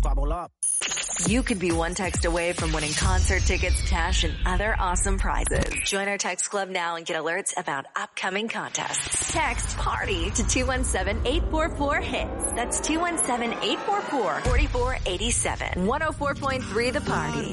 Squabble up. You could be one text away from winning concert tickets, cash, and other awesome prizes. Join our text club now and get alerts about upcoming contests. Text PARTY to 217-844-HITS. That's 217-844-4487. 104.3 The Party.